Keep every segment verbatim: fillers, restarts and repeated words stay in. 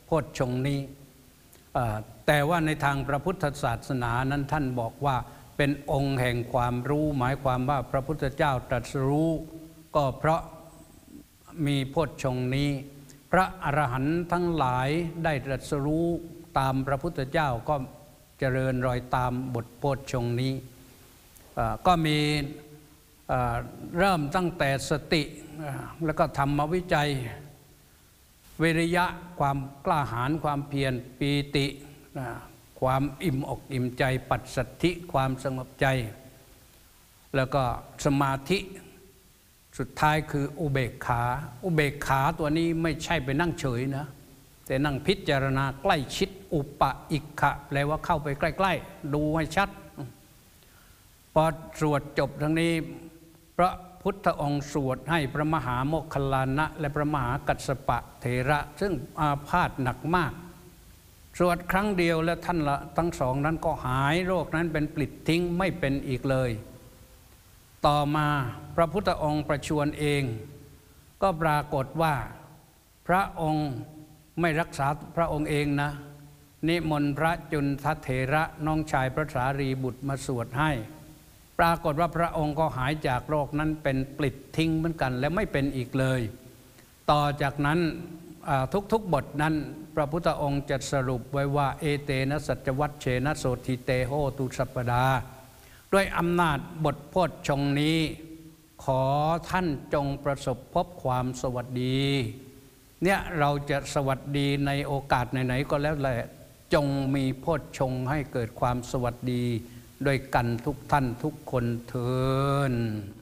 พชฌงค์นี้แต่ว่าในทางพระพุทธศาสนานั้นท่านบอกว่าเป็นองค์แห่งความรู้หมายความว่าพระพุทธเจ้าตรัสรู้ก็เพราะมีโพชฌงค์นี้พระอรหันต์ทั้งหลายได้ตรัสรู้ตามพระพุทธเจ้าก็เจริญรอยตามบทโพชฌงค์นี้ก็มีเริ่มตั้งแต่สติแล้วก็ธรรมวิจัยวิริยะความกล้าหาญความเพียรปีติความอิ่มอกอิ่มใจปัสสัทธิความสงบใจแล้วก็สมาธิสุดท้ายคืออุเบกขาอุเบกขาตัวนี้ไม่ใช่ไปนั่งเฉยนะแต่นั่งพิจารณาใกล้ชิดอุปะอิกขะแปลว่าเข้าไปใกล้ๆดูให้ชัดพอสวดจบทั้งนี้พระพุทธองค์สวดให้พระมหาโมคคัลลานะและพระมหากัสสปะเถระซึ่งอาพาธหนักมากสวดครั้งเดียวและท่านละทั้งสองนั้นก็หายโรคนั้นเป็นปลิดทิ้งไม่เป็นอีกเลยต่อมาพระพุทธองค์ประชวรเองก็ปรากฏว่าพระองค์ไม่รักษาพระองค์เองนะนิมนต์พระจุนทเถระน้องชายพระสารีบุตรมาสวดให้ปรากฏว่าพระองค์ก็หายจากโรคนั้นเป็นปลิดทิ้งเหมือนกันและไม่เป็นอีกเลยต่อจากนั้นทุกๆบทนั้นพระพุทธองค์จะสรุปไว้ว่าเอเตนะสัจวัชเชนะโสทิเตโหตุสัปปดาด้วยอำนาจบทโพชฌงค์นี้ขอท่านจงประสบพบความสวัสดีเนี่ยเราจะสวัสดีในโอกาสไหนๆก็แล้วแหละจงมีโพชฌงค์ให้เกิดความสวัสดีด้วยกันทุกท่านทุกคนเถิด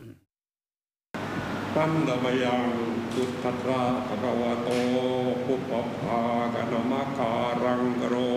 ปันดมยังสุทัตระภะคะวะโตปุปภากะนะมะคารังกโร